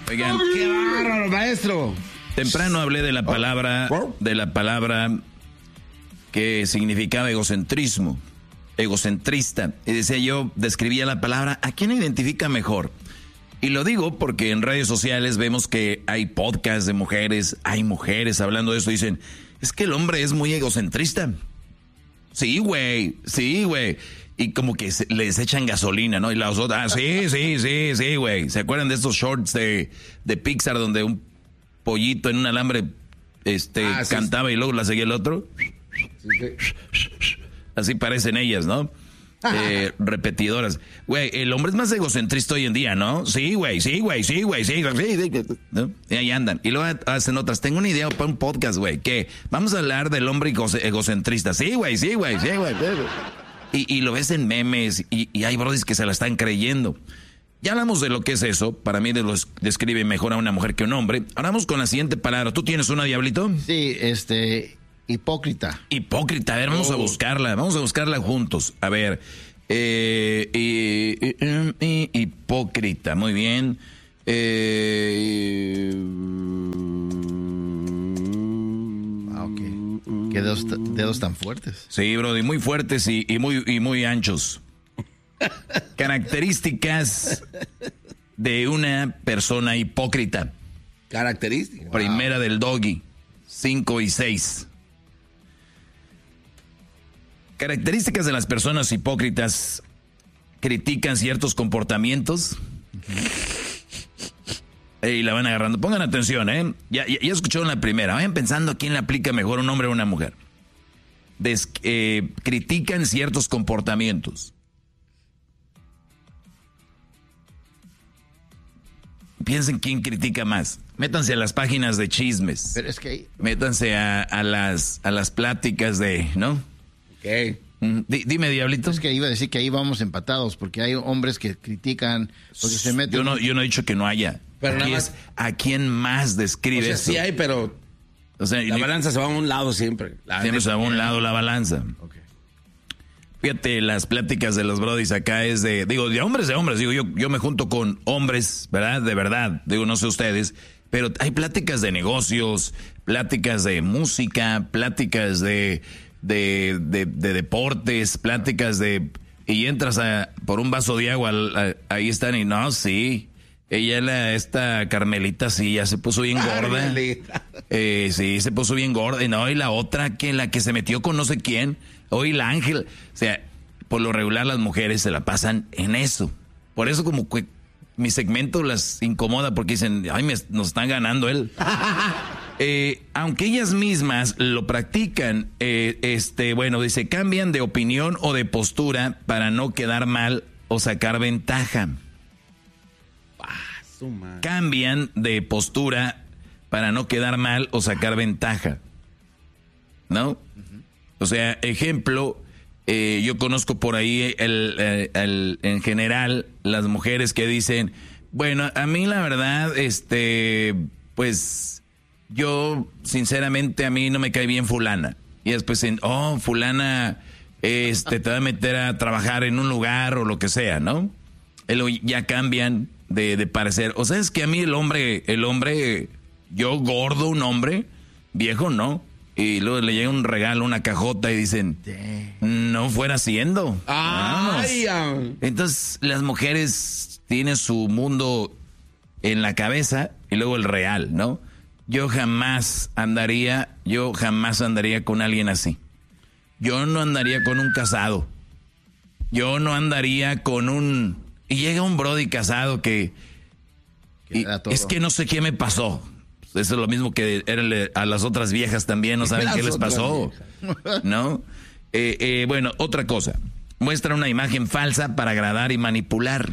Oigan, ¡qué bárbaro, maestro! Temprano hablé de la palabra que significaba egocentrismo, egocentrista. Y decía yo, describía la palabra, ¿a quién identifica mejor? Y lo digo porque en redes sociales vemos que hay podcasts de mujeres, hay mujeres hablando de eso, dicen, es que el hombre es muy egocentrista. Sí, güey. Y como que les echan gasolina, ¿no? Y las otras, sí, güey. ¿Se acuerdan de estos shorts de Pixar donde un pollito en un alambre cantaba y luego la seguía el otro? Sí. Así parecen ellas, ¿no? Repetidoras. Güey, el hombre es más egocentrista hoy en día, ¿no? Sí, güey. ¿No? Y ahí andan. Y luego hacen otras. Tengo una idea para un podcast, güey, que vamos a hablar del hombre egocentrista. Sí, güey. Y lo ves en memes y hay brodis que se la están creyendo. Ya hablamos de lo que es eso. Para mí describe mejor a una mujer que a un hombre. Ahora vamos con la siguiente palabra. ¿Tú tienes una, Diablito? Sí, hipócrita. Hipócrita, a ver, vamos a buscarla juntos. A ver, hipócrita, muy bien. Ok. Qué dedos tan fuertes. Sí, brody, muy fuertes y muy anchos. Características de una persona hipócrita. Características. Primera del Doggy, 5 y 6. Características de las personas hipócritas: critican ciertos comportamientos y la van agarrando. Pongan atención, ¿eh? Ya escucharon la primera. Vayan pensando a quién le aplica mejor, un hombre o una mujer. Critican ciertos comportamientos. Piensen quién critica más. Métanse a las páginas de chismes. Pero es que métanse a las pláticas de, ¿no? Okay. Dime, Diablito. Es que iba a decir que ahí vamos empatados, porque hay hombres que critican, porque se meten... Yo no he dicho que no haya. Pero aquí es a quién más describe eso. Sí hay, pero la balanza se va a un lado siempre. Siempre se va a un lado la balanza. Okay. Fíjate, las pláticas de los brodis acá es de hombres. Digo, yo me junto con hombres, ¿verdad? De verdad. Digo, no sé ustedes, pero hay pláticas de negocios, pláticas de música, pláticas de deportes, pláticas y entras por un vaso de agua, ahí están y no, sí, esta Carmelita sí, ya se puso bien gorda. Sí, se puso bien gorda, y no, y la otra, la que se metió con no sé quién, hoy la Ángel, o sea, por lo regular las mujeres se la pasan en eso, por eso como que mi segmento las incomoda porque dicen, ay, nos están ganando él. Aunque ellas mismas lo practican, dice, cambian de opinión o de postura para no quedar mal o sacar ventaja. Cambian de postura para no quedar mal o sacar ventaja. ¿No? O sea, ejemplo, yo conozco por ahí en general las mujeres que dicen, bueno, a mí la verdad, pues... yo, sinceramente, a mí no me cae bien fulana. Y después, fulana, te va a meter a trabajar en un lugar o lo que sea, ¿no? Ya cambian de parecer. O sea, es que a mí el hombre, yo gordo, un hombre, viejo, no. Y luego le llega un regalo, una cajota y dicen, no fuera siendo. Ay, entonces, las mujeres tienen su mundo en la cabeza y luego el real, ¿no? Yo jamás andaría con alguien así. Yo no andaría con un casado. Yo no andaría con un... Y llega un brody casado que es que no sé qué me pasó. Eso es lo mismo que a las otras viejas también, no saben qué les pasó. ¿No? Bueno, otra cosa. Muestra una imagen falsa para agradar y manipular.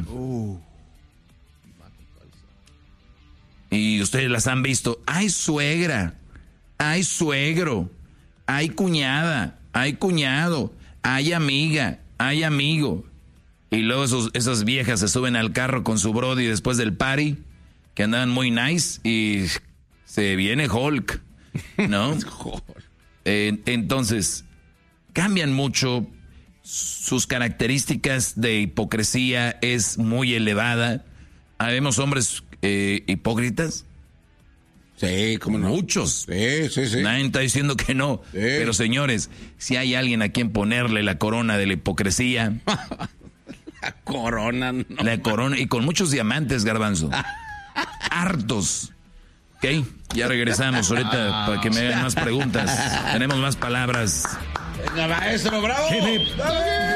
Y ustedes las han visto. Hay suegra, hay suegro, hay cuñada, hay cuñado, hay amiga, hay amigo. Y luego esas viejas se suben al carro con su brody después del party, que andaban muy nice, y se viene Hulk, ¿no? Entonces, cambian mucho. Sus características de hipocresía es muy elevada. Habemos hombres hipócritas? Sí, como no. Muchos. Sí. Nadie está diciendo que no. Sí. Pero señores, si hay alguien a quien ponerle la corona de la hipocresía. La corona, no. La corona, y con muchos diamantes, Garbanzo. Hartos. Ok, ya regresamos ahorita para que me hagan más preguntas. Tenemos más palabras. Venga, maestro, bravo.